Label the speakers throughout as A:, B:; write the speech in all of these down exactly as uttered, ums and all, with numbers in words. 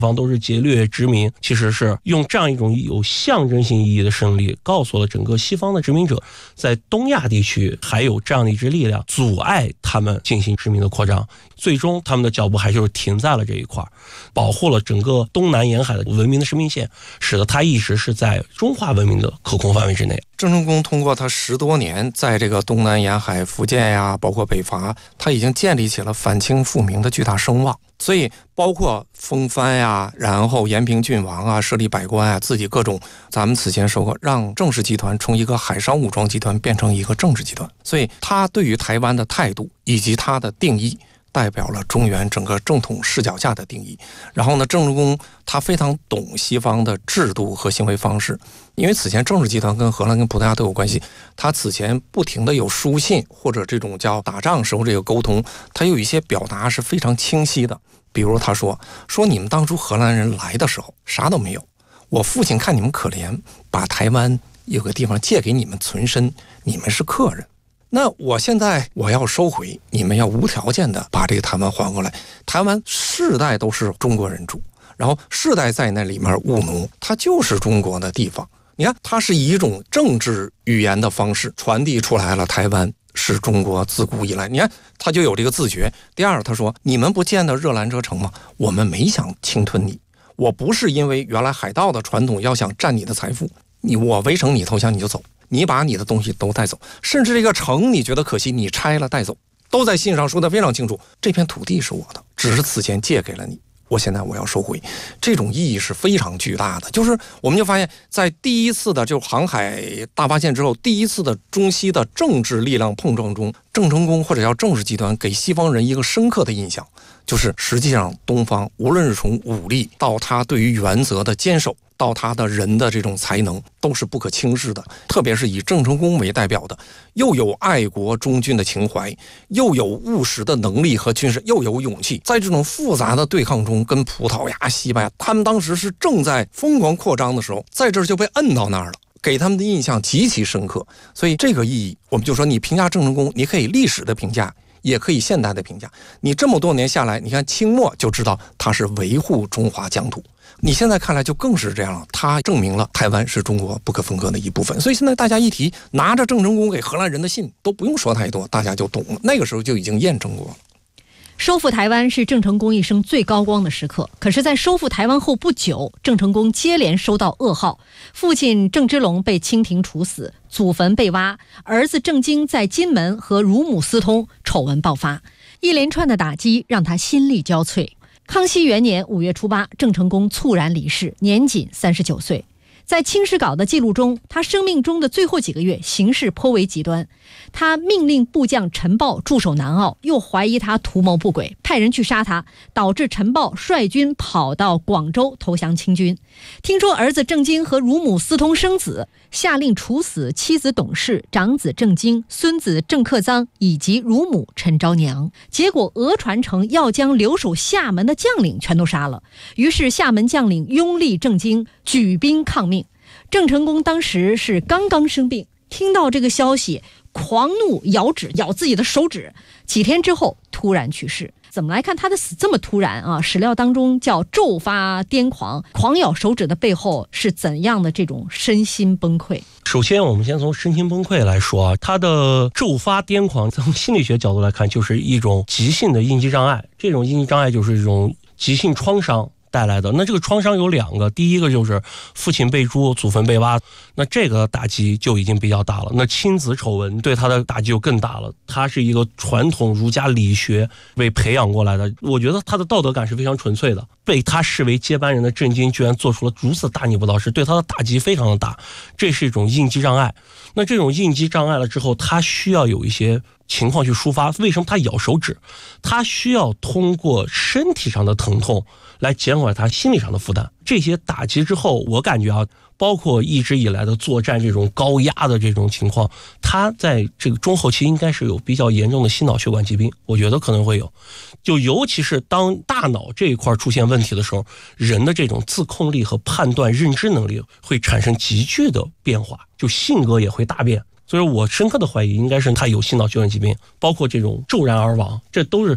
A: 方都是劫掠殖民，其实是用这样一种有象征性意义的胜利，告诉了整个西方的殖民者，在东亚地区还有这样的一支力量阻碍他们进行殖民的扩张。最终他们的脚步还就是停在了这一块，保护了整个东南沿海的文明的生命线，使得它一直是在中华文明的可控范围之内。
B: 郑成功通过他十多年在这个东南沿海、福建呀，包括北伐，他已经建立起了反清复明的巨大声望。所以包括风帆呀，然后延平郡王啊，设立百官啊，自己各种，咱们此前说过，让郑氏集团从一个海上武装集团变成一个政治集团。所以他对于台湾的态度以及他的定义，代表了中原整个正统视角下的定义。然后呢，郑成功他非常懂西方的制度和行为方式，因为此前郑氏集团跟荷兰跟葡萄牙都有关系，他此前不停的有书信或者这种叫打仗时候这个沟通，他有一些表达是非常清晰的。比如他说说你们当初荷兰人来的时候啥都没有，我父亲看你们可怜，把台湾有个地方借给你们存身，你们是客人，那我现在我要收回，你们要无条件的把这个台湾还过来。台湾世代都是中国人住，然后世代在那里面务农，它就是中国的地方。你看，它是以一种政治语言的方式传递出来了，台湾是中国自古以来，你看他就有这个自觉。第二，他说你们不见得热兰遮城吗？我们没想侵吞你，我不是因为原来海盗的传统要想占你的财富，你我围城你投降你就走，你把你的东西都带走，甚至这个城你觉得可惜，你拆了带走，都在信上说得非常清楚，这片土地是我的，只是此前借给了你，我现在我要收回。这种意义是非常巨大的。就是我们就发现在第一次的就航海大发现之后，第一次的中西的政治力量碰撞中，郑成功或者叫郑氏集团给西方人一个深刻的印象，就是实际上东方无论是从武力到他对于原则的坚守，到他的人的这种才能，都是不可轻视的。特别是以郑成功为代表的，又有爱国忠君的情怀，又有务实的能力和军事，又有勇气，在这种复杂的对抗中，跟葡萄牙、西班牙，他们当时是正在疯狂扩张的时候，在这儿就被摁到那儿了，给他们的印象极其深刻。所以这个意义，我们就说你评价郑成功，你可以历史的评价，也可以现代的评价。你这么多年下来，你看清末就知道他是维护中华疆土，你现在看来就更是这样了，他证明了台湾是中国不可分割的一部分。所以现在大家一提拿着郑成功给荷兰人的信，都不用说太多，大家就懂了。那个时候就已经验证过了。
C: 收复台湾是郑成功一生最高光的时刻，可是在收复台湾后不久，郑成功接连收到噩耗，父亲郑芝龙被清廷处死，祖坟被挖，儿子郑经在金门和乳母私通，丑闻爆发，一连串的打击让他心力交瘁。康熙元年五月初八，郑成功猝然离世，年仅三十九岁。在《清史稿》的记录中，他生命中的最后几个月行事颇为极端。他命令部将陈豹驻守南澳，又怀疑他图谋不轨，派人去杀他，导致陈豹率军跑到广州投降清军。听说儿子郑经和乳母私通生子，下令处死妻子董氏、长子郑经、孙子郑克臧以及乳母陈昭娘。结果讹传成要将留守厦门的将领全都杀了，于是厦门将领拥立郑经，举兵抗命。郑成功当时是刚刚生病，听到这个消息，狂怒咬指，咬自己的手指，几天之后突然去世。怎么来看他的死这么突然啊？史料当中叫骤发癫狂，狂咬手指的背后是怎样的这种身心崩溃？
A: 首先我们先从身心崩溃来说啊，他的骤发癫狂从心理学角度来看，就是一种急性的应激障碍。这种应激障碍就是一种急性创伤带来的。那这个创伤有两个，第一个就是父亲被诛，祖坟被挖，那这个打击就已经比较大了。那亲子丑闻对他的打击就更大了。他是一个传统儒家理学被培养过来的，我觉得他的道德感是非常纯粹的。被他视为接班人的郑经居然做出了如此大逆不道事，对他的打击非常的大，这是一种应激障碍。那这种应激障碍了之后，他需要有一些情况去抒发。为什么他咬手指？他需要通过身体上的疼痛来减缓他心理上的负担。这些打击之后，我感觉啊，包括一直以来的作战这种高压的这种情况，他在这个中后期应该是有比较严重的心脑血管疾病，我觉得可能会有。就尤其是当大脑这一块出现问题的时候，人的这种自控力和判断认知能力会产生急剧的变化，就性格也会大变。所以我深刻的怀疑应该是他有心脑血管疾病，包括这种骤然而亡，这都是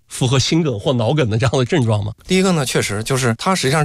A: 符合心梗或脑梗的这样的症状吗？
B: 第一个呢，确实就是他实际上